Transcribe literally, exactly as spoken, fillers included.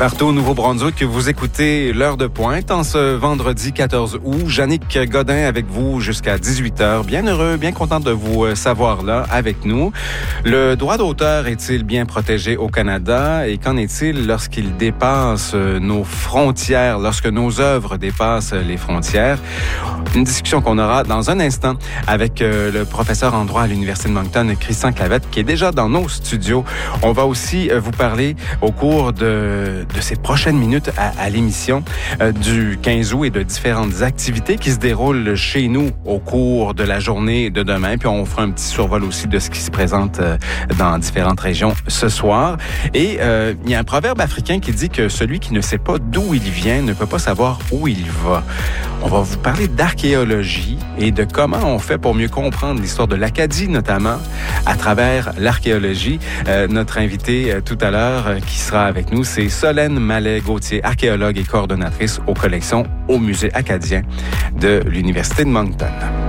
Partout au Nouveau-Brunswick, vous écoutez l'heure de pointe en ce vendredi quatorze août. Jannick Godin avec vous jusqu'à dix-huit heures. Bien heureux, bien content de vous savoir là avec nous. Le droit d'auteur est-il bien protégé au Canada et qu'en est-il lorsqu'il dépasse nos frontières, lorsque nos œuvres dépassent les frontières? Une discussion qu'on aura dans un instant avec le professeur en droit à l'Université de Moncton, Christian Clavette, qui est déjà dans nos studios. On va aussi vous parler au cours de de ces prochaines minutes à, à l'émission euh, du quinze août et de différentes activités qui se déroulent chez nous au cours de la journée de demain. Puis on fera un petit survol aussi de ce qui se présente euh, dans différentes régions ce soir. Et euh, il y a un proverbe africain qui dit que celui qui ne sait pas d'où il vient ne peut pas savoir où il va. On va vous parler d'archéologie et de comment on fait pour mieux comprendre l'histoire de l'Acadie, notamment à travers l'archéologie. Euh, notre invité euh, tout à l'heure euh, qui sera avec nous, c'est Solène Mallet-Gauthier, archéologue et coordonnatrice aux collections au Musée acadien de l'Université de Moncton.